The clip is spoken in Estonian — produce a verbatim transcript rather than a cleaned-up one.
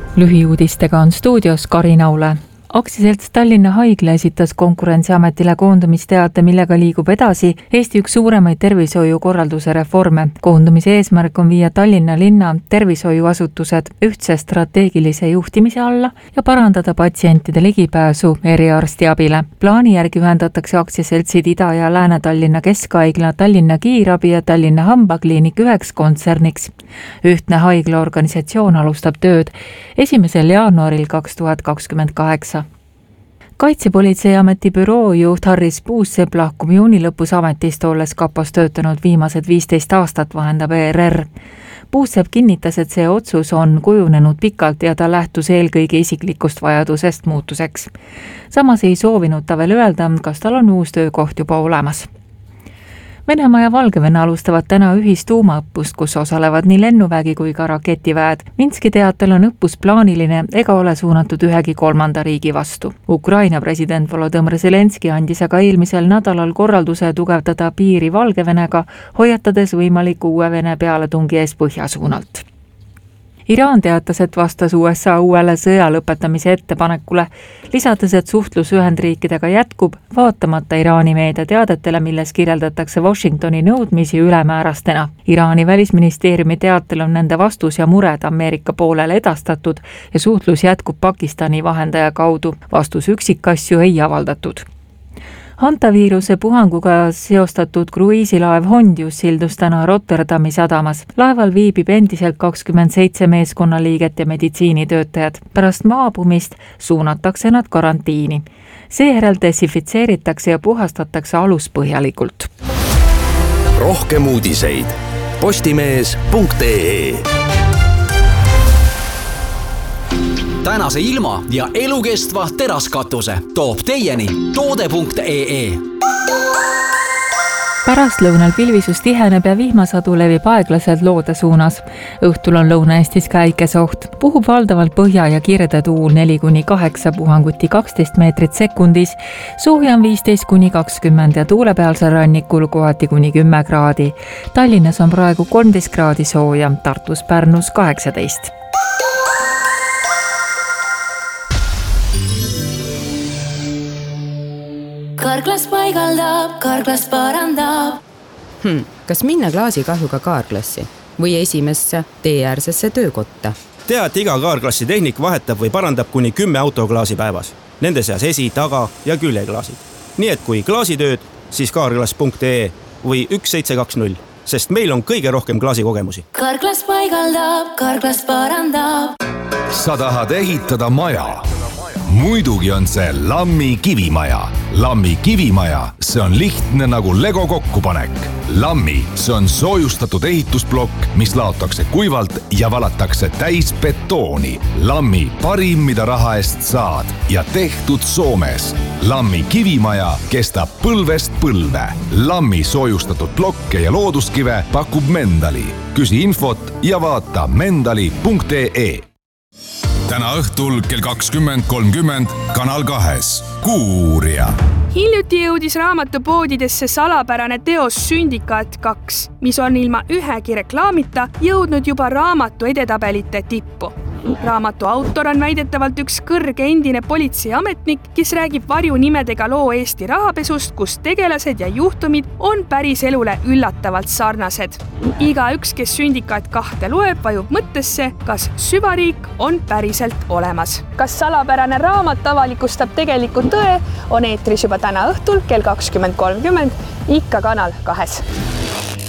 Lühiuudistega on stuudios Karin Aule. Aktsiaselts Tallinna Haigla esitas Konkurentsiametile koondumisteate, millega liigub edasi Eesti üks suuremaid tervishoiukorralduse reforme. Koondumise eesmärk on viia Tallinna linna tervishoiuasutused ühtse strateegilise juhtimise alla ja parandada patsientide ligipääsu eriarstiabile. Plaani järgi ühendatakse aktsiaseltsid Ida- ja Lääne-Tallinna Keskhaigla, Tallinna Kiirabi ja Tallinna Hambakliinik üheks kontserniks. Ühtne haiglaorganisatsioon alustab tööd esimesel jaanuaril kaks tuhat kakskümmend kaheksa. Kaitsepolitseiameti büroo juht Harris Puussepp lahkub juuni lõpus ametist, olles kapos töötanud viimased viisteist aastat, vahendab E R R. Puussepp kinnitas, et see otsus on kujunenud pikalt ja ta lähtus eelkõige isiklikust vajadusest muutuseks. Samas ei soovinud ta veel öelda, kas tal on uus töökoht juba olemas. Venemaa ja Valgevene alustavad täna ühistuumaõppust, kus osalevad nii lennuvägi kui ka raketiväed. Minski teatel on õppus plaaniline ega ole suunatud ühegi kolmanda riigi vastu. Ukraina president Volodõmõr Zelenski andis aga eelmisel nädalal korralduse tugevdada piiri Valgevenega, hoiatades võimaliku uue Vene pealetungi ees põhjasuunalt. Iraan teatas, et vastas U S A uuele sõja lõpetamise ettepanekule, lisades, et suhtlus Ühendriikidega jätkub, vaatamata Iraani meediateadetele, milles kirjeldatakse Washingtoni nõudmisi ülemäärastena. Iraani välisministeeriumi teatel on nende vastus ja mured Ameerika poolele edastatud ja suhtlus jätkub Pakistani vahendaja kaudu. Vastus üksikasju ei avaldatud. Hantaviiruse puhanguga seostatud kruiisilaev Hondius sildus täna Rotterdami sadamas. Laeval viibib endiselt kakskümmend seitse meeskonnaliiget ja meditsiinitöötajad. Pärast maabumist suunatakse nad karantiini. Seejärel desinfitseeritakse ja puhastatakse alus põhjalikult. Rohkem uudiseid postimees punkt ee. Tänase ilma ja elukestva teraskatuse toob teieni toode punkt ee. Pärastlõunal pilvisus tiheneb ja vihmasadu levib aeglaselt loode suunas. Õhtul on Lõuna-Eestis ka äikesoht. Puhub valdavalt põhja ja kirde tuul neli kuni kaheksa, puhanguti kaksteist meetrit sekundis. Sooja on viisteist kuni kakskümmend ja tuulepealsel rannikul kohati kuni kümme kraadi. Tallinnas on praegu kolmteist kraadi sooja, Tartus, Pärnus kaheksateist. Karklas paigaldab, Karklas parandab. Hmm, kas minna klaasikahjuga kaarklassi või esimesse teeäärsesse töökotta? Tea, et iga kaarklassi tehnik vahetab või parandab kuni kümme autoklaasi päevas. Nende seas esi, taga ja küljeklaasid. Nii et kui klaasitööd, siis kaarklas punkt ee või üks seitse kaks null, sest meil on kõige rohkem klaasikogemusi. Karklas paigaldab, Karklas parandab. Sa tahad ehitada maja? Muidugi on see Lammi kivimaja. Lammi kivimaja, see on lihtne nagu Lego kokkupanek. Lammi, see on soojustatud ehitusblokk, mis laotakse kuivalt ja valatakse täis betooni. Lammi parim, mida raha eest saad ja tehtud Soomes. Lammi kivimaja kestab põlvest põlve. Lammi soojustatud blokke ja looduskive pakub Mendali. Küsi infot ja vaata mendali punkt ee. Täna õhtul kell kakskümmend kolmkümmend Kanal kahes. Kuu-uurija. Hiljuti jõudis raamatupoodidesse salapärane teos Sündikaat kaks, mis on ilma ühegi reklaamita jõudnud juba raamatu edetabelite tippu. Raamatu autor on väidetavalt üks kõrge endine politseiametnik, kes räägib varjunimedega loo Eesti rahapesust, kus tegelased ja juhtumid on päris elule üllatavalt sarnased. Iga üks, kes Sündikaat kahte loeb, vajub mõttesse, kas süvariik on päriselt olemas. Kas salapärane raamat avalikustab tegelikult tõe, on eetris juba täna õhtul kell kakskümmend kolmkümmend ikka Kanal kahes.